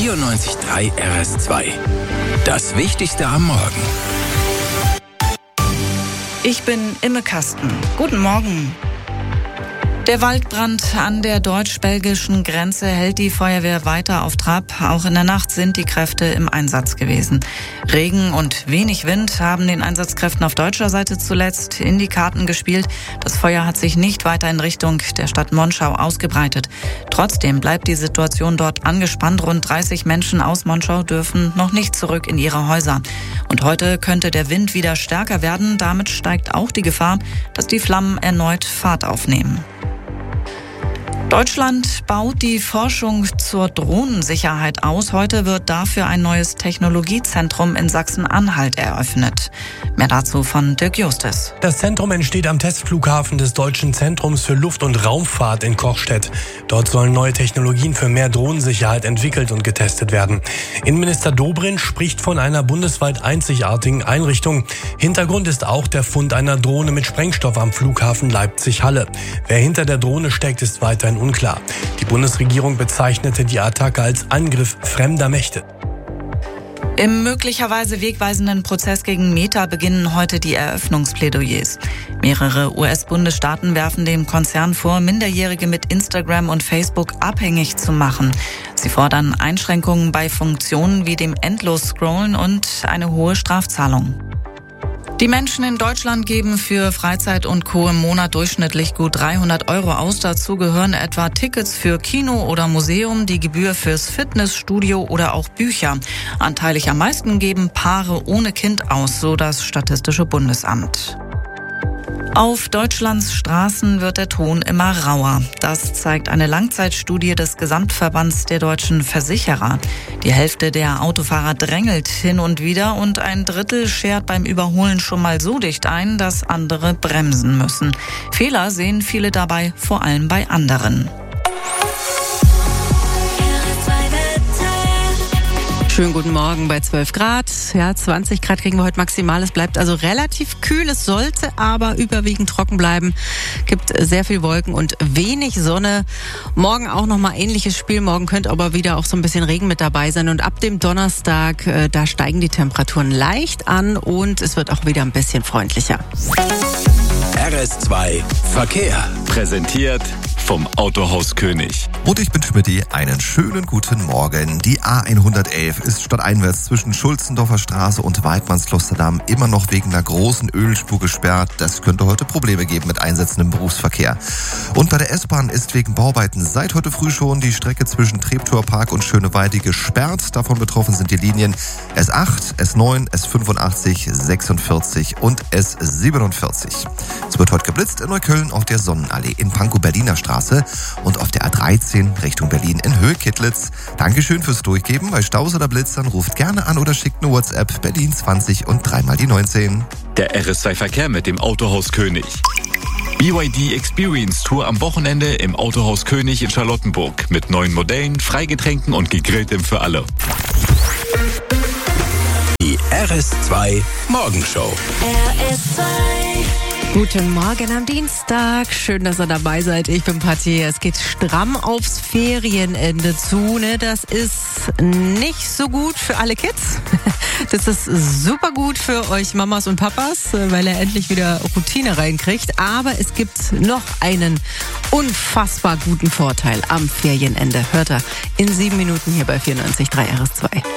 94.3 RS2. Das Wichtigste am Morgen. Ich bin Imme Kasten. Guten Morgen. Der Waldbrand an der deutsch-belgischen Grenze hält die Feuerwehr weiter auf Trab. Auch in der Nacht sind die Kräfte im Einsatz gewesen. Regen und wenig Wind haben den Einsatzkräften auf deutscher Seite zuletzt in die Karten gespielt. Das Feuer hat sich nicht weiter in Richtung der Stadt Monschau ausgebreitet. Trotzdem bleibt die Situation dort angespannt. Rund 30 Menschen aus Monschau dürfen noch nicht zurück in ihre Häuser. Und heute könnte der Wind wieder stärker werden. Damit steigt auch die Gefahr, dass die Flammen erneut Fahrt aufnehmen. Deutschland baut die Forschung zur Drohnensicherheit aus. Heute wird dafür ein neues Technologiezentrum in Sachsen-Anhalt eröffnet. Mehr dazu von Dirk Justus. Das Zentrum entsteht am Testflughafen des Deutschen Zentrums für Luft- und Raumfahrt in Kochstedt. Dort sollen neue Technologien für mehr Drohnensicherheit entwickelt und getestet werden. Innenminister Dobrindt spricht von einer bundesweit einzigartigen Einrichtung. Hintergrund ist auch der Fund einer Drohne mit Sprengstoff am Flughafen Leipzig-Halle. Wer hinter der Drohne steckt, ist weiterhin unklar. Die Bundesregierung bezeichnete die Attacke als Angriff fremder Mächte. Im möglicherweise wegweisenden Prozess gegen Meta beginnen heute die Eröffnungsplädoyers. Mehrere US-Bundesstaaten werfen dem Konzern vor, Minderjährige mit Instagram und Facebook abhängig zu machen. Sie fordern Einschränkungen bei Funktionen wie dem Endlos-Scrollen und eine hohe Strafzahlung. Die Menschen in Deutschland geben für Freizeit und Co. im Monat durchschnittlich gut 300 € aus. Dazu gehören etwa Tickets für Kino oder Museum, die Gebühr fürs Fitnessstudio oder auch Bücher. Anteilig am meisten geben Paare ohne Kind aus, so das Statistische Bundesamt. Auf Deutschlands Straßen wird der Ton immer rauer. Das zeigt eine Langzeitstudie des Gesamtverbands der deutschen Versicherer. Die Hälfte der Autofahrer drängelt hin und wieder und ein Drittel schert beim Überholen schon mal so dicht ein, dass andere bremsen müssen. Fehler sehen viele dabei, vor allem bei anderen. Schönen guten Morgen bei 12 Grad. Ja, 20 Grad kriegen wir heute maximal. Es bleibt also relativ kühl. Es sollte aber überwiegend trocken bleiben. Gibt sehr viel Wolken und wenig Sonne. Morgen auch nochmal ähnliches Spiel. Morgen könnte aber wieder auch so ein bisschen Regen mit dabei sein. Und ab dem Donnerstag, da steigen die Temperaturen leicht an und es wird auch wieder ein bisschen freundlicher. RS2 Verkehr. Präsentiert vom Autohaus König. Und ich bin Schmidti, einen schönen guten Morgen. Die A111 ist stadteinwärts zwischen Schulzendorfer Straße und Weidmannsklosterdam immer noch wegen einer großen Ölspur gesperrt. Das könnte heute Probleme geben mit Einsätzen im Berufsverkehr. Und bei der S-Bahn ist wegen Bauarbeiten seit heute früh schon die Strecke zwischen Treptower Park und Schöneweide gesperrt. Davon betroffen sind die Linien S8, S9, S85, 46 und S47. Es wird heute geblitzt in Neukölln auf der Sonnenallee in Pankow-Berliner Straße und auf der A13 Richtung Berlin in Höhe Kittlitz. Dankeschön fürs Durchgeben. Bei Staus oder Blitzern ruft gerne an oder schickt eine WhatsApp Berlin 20 und 3 mal die 19. Der RS2 Verkehr mit dem Autohaus König. BYD Experience Tour am Wochenende im Autohaus König in Charlottenburg mit neuen Modellen, Freigetränken und Gegrilltem für alle. Die RS2 Morgenshow. RS2. Guten Morgen am Dienstag. Schön, dass ihr dabei seid. Ich bin Patti. Es geht stramm aufs Ferienende zu. Ne? Das ist nicht so gut für alle Kids. Das ist super gut für euch Mamas und Papas, weil er endlich wieder Routine reinkriegt. Aber es gibt noch einen unfassbar guten Vorteil am Ferienende. Hört ihr in 7 Minuten hier bei 94.3 RS2.